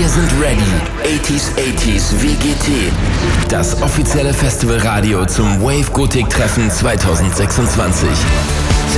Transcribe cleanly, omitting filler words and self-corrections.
sind ready. 80s WGT. Das offizielle Festivalradio zum Wave Gothic Treffen 2026.